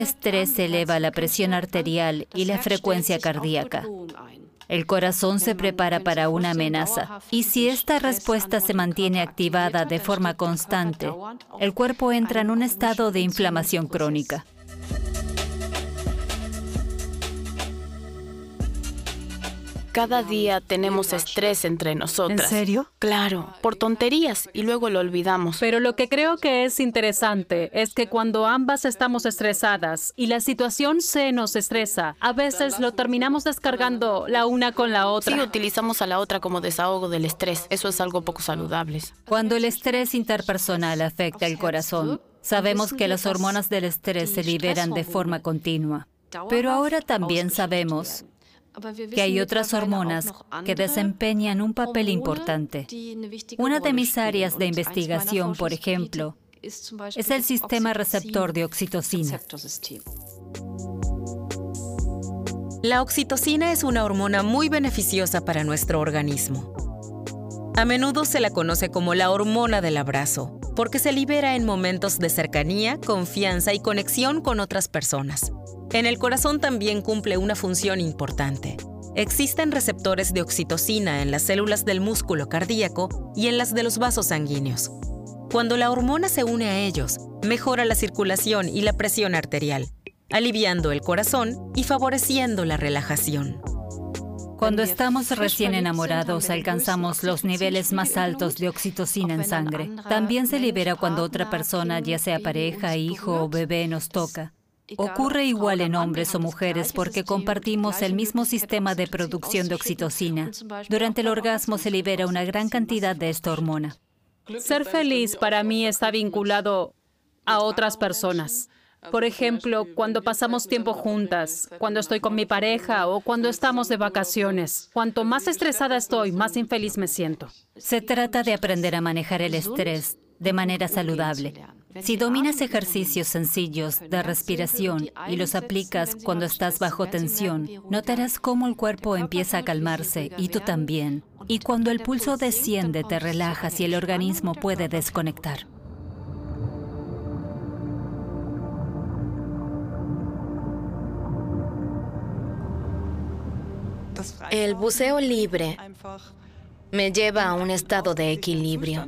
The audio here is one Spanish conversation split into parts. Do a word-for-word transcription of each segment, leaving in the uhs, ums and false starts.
Estrés eleva la presión arterial y la frecuencia cardíaca. El corazón se prepara para una amenaza, y si esta respuesta se mantiene activada de forma constante, el cuerpo entra en un estado de inflamación crónica. Cada día tenemos estrés entre nosotras. ¿En serio? Claro, por tonterías y luego lo olvidamos. Pero lo que creo que es interesante es que cuando ambas estamos estresadas y la situación se nos estresa, a veces lo terminamos descargando la una con la otra. Sí, utilizamos a la otra como desahogo del estrés. Eso es algo poco saludable. Cuando el estrés interpersonal afecta el corazón, sabemos que las hormonas del estrés se liberan de forma continua. Pero ahora también sabemos que hay otras hormonas que desempeñan un papel importante. Una de mis áreas de investigación, por ejemplo, es el sistema receptor de oxitocina. La oxitocina es una hormona muy beneficiosa para nuestro organismo. A menudo se la conoce como la hormona del abrazo, porque se libera en momentos de cercanía, confianza y conexión con otras personas. En el corazón también cumple una función importante. Existen receptores de oxitocina en las células del músculo cardíaco y en las de los vasos sanguíneos. Cuando la hormona se une a ellos, mejora la circulación y la presión arterial, aliviando el corazón y favoreciendo la relajación. Cuando estamos recién enamorados, alcanzamos los niveles más altos de oxitocina en sangre. También se libera cuando otra persona, ya sea pareja, hijo o bebé, nos toca. Ocurre igual en hombres o mujeres porque compartimos el mismo sistema de producción de oxitocina. Durante el orgasmo se libera una gran cantidad de esta hormona. Ser feliz para mí está vinculado a otras personas. Por ejemplo, cuando pasamos tiempo juntas, cuando estoy con mi pareja o cuando estamos de vacaciones. Cuanto más estresada estoy, más infeliz me siento. Se trata de aprender a manejar el estrés de manera saludable. Si dominas ejercicios sencillos de respiración y los aplicas cuando estás bajo tensión, notarás cómo el cuerpo empieza a calmarse y tú también. Y cuando el pulso desciende, te relajas y el organismo puede desconectar. El buceo libre me lleva a un estado de equilibrio.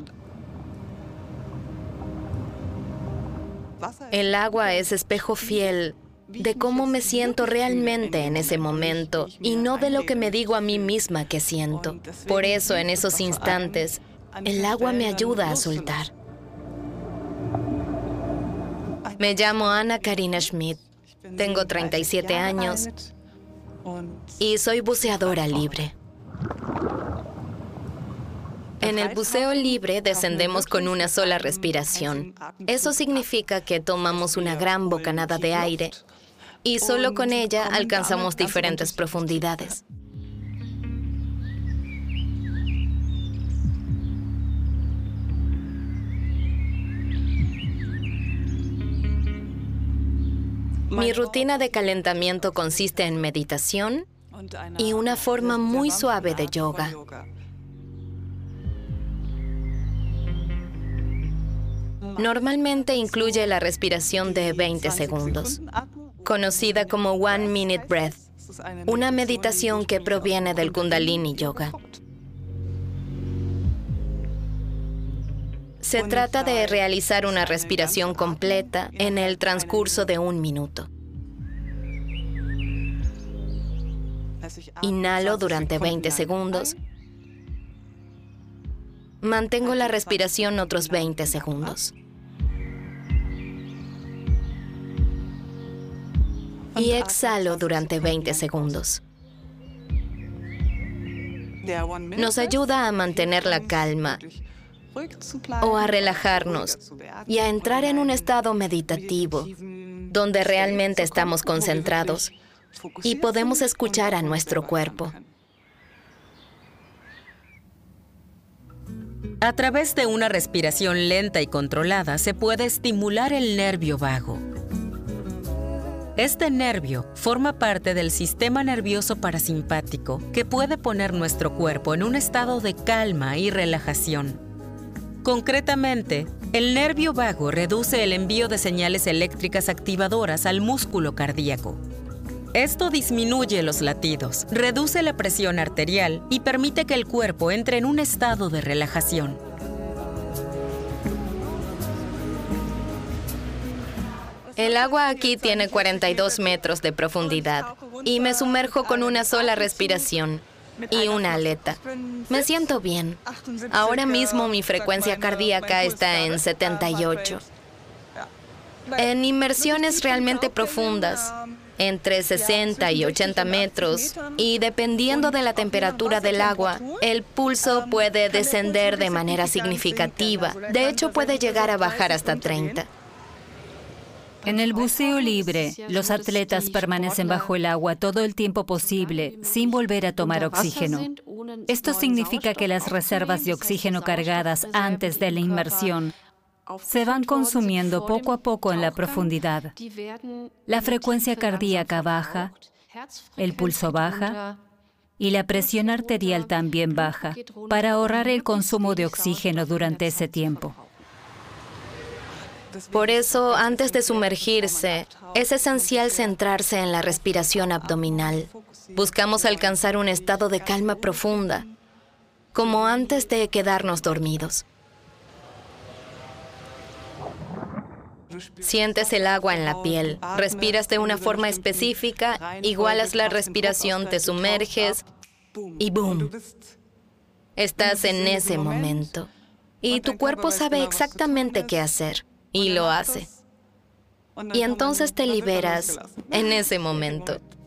El agua es espejo fiel de cómo me siento realmente en ese momento y no de lo que me digo a mí misma que siento. Por eso, en esos instantes, el agua me ayuda a soltar. Me llamo Anna Karina Schmidt, tengo treinta y siete años y soy buceadora libre. En el buceo libre descendemos con una sola respiración. Eso significa que tomamos una gran bocanada de aire y solo con ella alcanzamos diferentes profundidades. Mi rutina de calentamiento consiste en meditación y una forma muy suave de yoga. Normalmente incluye la respiración de veinte segundos, conocida como One Minute Breath, una meditación que proviene del Kundalini Yoga. Se trata de realizar una respiración completa en el transcurso de un minuto. Inhalo durante veinte segundos. Mantengo la respiración otros veinte segundos. Y exhalo durante veinte segundos. Nos ayuda a mantener la calma o a relajarnos y a entrar en un estado meditativo donde realmente estamos concentrados y podemos escuchar a nuestro cuerpo. A través de una respiración lenta y controlada se puede estimular el nervio vago. Este nervio forma parte del sistema nervioso parasimpático que puede poner nuestro cuerpo en un estado de calma y relajación. Concretamente, El nervio vago reduce el envío de señales eléctricas activadoras al músculo cardíaco. Esto disminuye los latidos, reduce la presión arterial y permite que el cuerpo entre en un estado de relajación. El agua aquí tiene cuarenta y dos metros de profundidad y me sumerjo con una sola respiración y una aleta. Me siento bien. Ahora mismo mi frecuencia cardíaca está en setenta y ocho. En inmersiones realmente profundas, entre sesenta y ochenta metros, y dependiendo de la temperatura del agua, el pulso puede descender de manera significativa. De hecho, puede llegar a bajar hasta treinta. En el buceo libre, los atletas permanecen bajo el agua todo el tiempo posible, sin volver a tomar oxígeno. Esto significa que las reservas de oxígeno cargadas antes de la inmersión se van consumiendo poco a poco en la profundidad. La frecuencia cardíaca baja, el pulso baja y la presión arterial también baja, para ahorrar el consumo de oxígeno durante ese tiempo. Por eso, antes de sumergirse, es esencial centrarse en la respiración abdominal. Buscamos alcanzar un estado de calma profunda, como antes de quedarnos dormidos. Sientes el agua en la piel, respiras de una forma específica, igualas la respiración, te sumerges y ¡boom! Estás en ese momento. Y tu cuerpo sabe exactamente qué hacer. Y lo hace. Y entonces te liberas en ese momento.